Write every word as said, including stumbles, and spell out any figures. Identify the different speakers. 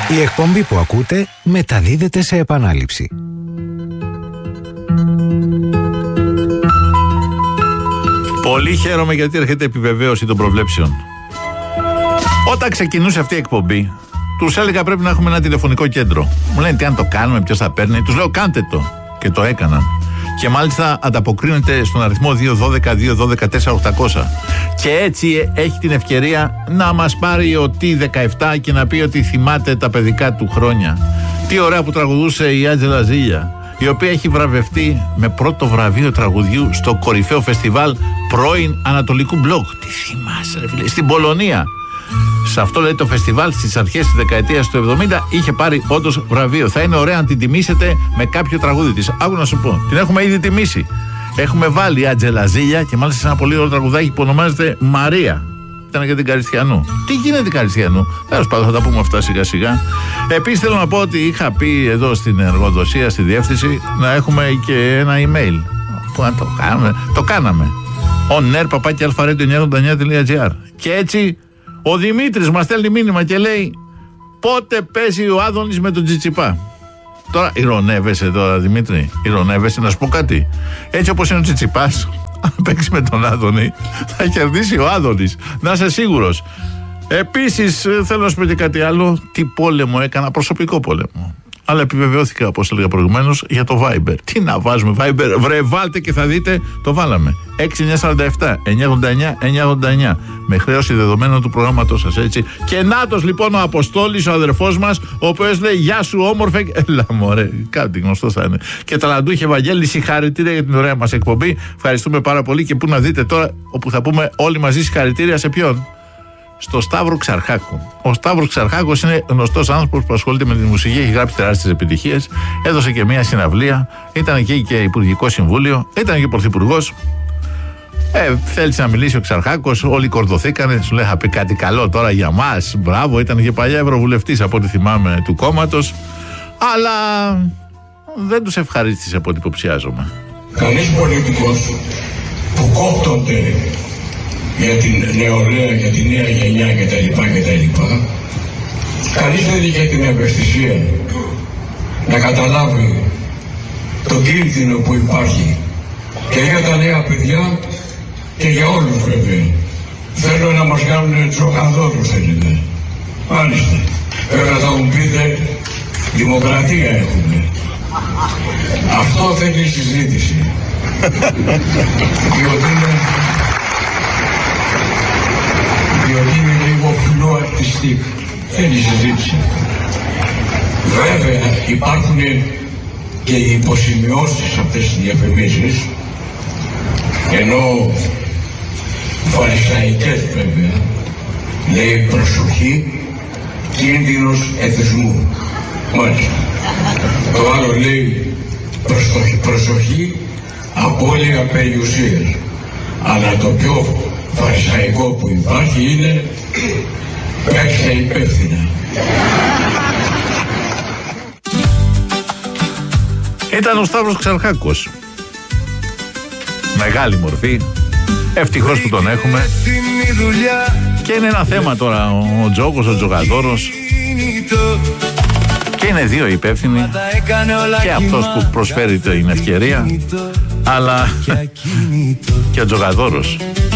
Speaker 1: Η εκπομπή που ακούτε μεταδίδεται σε επανάληψη.
Speaker 2: Πολύ χαίρομαι γιατί έρχεται επιβεβαίωση των προβλέψεων. Όταν ξεκινούσε αυτή η εκπομπή, τους έλεγα πρέπει να έχουμε ένα τηλεφωνικό κέντρο. Μου λένε τι αν το κάνουμε, ποιος θα παίρνει. Τους λέω κάντε το. Και το έκαναν. Και μάλιστα ανταποκρίνεται στον αριθμό δύο ένα δύο δύο ένα δύο τέσσερα οκτακόσια. Και έτσι έχει την ευκαιρία να μας πάρει ο T δεκαεπτά και να πει ότι θυμάται τα παιδικά του χρόνια. Τι ωραία που τραγουδούσε η Άντζελα Ζήλια, η οποία έχει βραβευτεί με πρώτο βραβείο τραγουδιού στο κορυφαίο φεστιβάλ πρώην Ανατολικού Μπλοκ. Τι θυμάσαι ρε φίλε, στην Πολωνία. Σε αυτό λέει το φεστιβάλ στις αρχές της δεκαετίας του εβδομήντα είχε πάρει όντως βραβείο. Θα είναι ωραία να την τιμήσετε με κάποιο τραγούδι της. Άκου να σου πω, την έχουμε ήδη τιμήσει. Έχουμε βάλει Άντζελα Ζήλια και μάλιστα σε ένα πολύ ωραίο τραγουδάκι που ονομάζεται Μαρία. Ήταν για την Καριστιανού. Τι γίνεται Καριστιανού? Τέλος πάντων, θα τα πούμε αυτά σιγά σιγά. Επίσης θέλω να πω ότι είχα πει εδώ στην εργοδοσία, στη διεύθυνση, να έχουμε και ένα email. Που αν το κάνουμε, το κάναμε. on air παπάκι αλφα ρέιντιο εννιακόσια ογδόντα εννιά τελεία τζι άρ. Και έτσι ο Δημήτρης μας στέλνει μήνυμα και λέει πότε παίζει ο Άδωνης με τον Τσιτσιπά. Τώρα ειρωνεύεσαι τώρα Δημήτρη, ειρωνεύεσαι, να σου πω κάτι. Έτσι όπως είναι ο Τσιτσιπάς, αν παίξει με τον Άδωνη θα κερδίσει ο Άδωνης, να είσαι σίγουρος. Επίσης θέλω να σου πω και κάτι άλλο. Τι πόλεμο έκανα, προσωπικό πόλεμο. Αλλά επιβεβαιώθηκα, όπως έλεγα προηγουμένως, για το Viber. Τι να βάζουμε Viber, βρε βάλτε και θα δείτε, το βάλαμε. έξι εννιά τέσσερα επτά εννιακόσια ογδόντα εννιά εννιακόσια ογδόντα εννιά. Με χρέωση δεδομένων του προγράμματός σας, έτσι. Και νάτος λοιπόν ο Αποστόλης, ο αδερφός μας, ο οποίος λέει γεια σου όμορφε. Έλα μωρέ, κάτι γνωστό θα είναι. Και Ταλαντούχε Ευαγγέλη, συγχαρητήρια για την ωραία μας εκπομπή. Ευχαριστούμε πάρα πολύ. Και πού να δείτε τώρα, όπου θα πούμε όλοι μαζί συγχαρητήρια σε ποιον? Στο Σταύρο Ξαρχάκο. Ο Σταύρος Ξαρχάκος είναι γνωστός άνθρωπος που ασχολείται με τη μουσική, έχει γράψει τεράστιες επιτυχίες. Έδωσε και μια συναυλία. Ήταν εκεί και Υπουργικό Συμβούλιο. Ήταν και Πρωθυπουργός. Ε, θέλησε να μιλήσει ο Ξαρχάκος. Όλοι κορδωθήκανε. Σου λέει: θα πει κάτι καλό τώρα για μας. Μπράβο, ήταν και παλιά Ευρωβουλευτής από ό,τι θυμάμαι του κόμματος. Αλλά δεν τους ευχαρίστησε από ό,τι υποψιάζομαι.
Speaker 3: Κανείς πολιτικός που κόπτονται για την νεολαία, για τη νέα γενιά κτλ. κτλ. Κανείς δεν είχε την ευαισθησία να καταλάβει τον κίνδυνο που υπάρχει και για τα νέα παιδιά και για όλους βέβαια. Θέλω να μας κάνουν τζογαδόρους θέλετε. Μάλιστα. Βέβαια θα μου πείτε δημοκρατία έχουμε. Αυτό θέλει συζήτηση. Διότι είναι διότι είναι λίγο φλό αρτιστικ. Θέλει συζήτηση. Βέβαια υπάρχουν και οι υποσημειώσεις αυτές τις διαφημίσεις, ενώ φαρισαϊκές βέβαια, λέει προσοχή, κίνδυνος εθισμού. Μάλιστα. Το άλλο λέει προσοχή, προσοχή απώλεια περιουσίας. Αλλά το πιο φαρισαϊκό που υπάρχει είναι παίξε υπεύθυνα.
Speaker 2: Ήταν ο Σταύρος Ξαρχάκος. Μεγάλη μορφή. Ευτυχώς που τον έχουμε. Και είναι ένα θέμα τώρα ο Τζόκος, ο Τζογαδόρος. Και είναι δύο υπεύθυνοι. Και αυτός που προσφέρει την ευκαιρία, αλλά και ο Τζογαδόρος.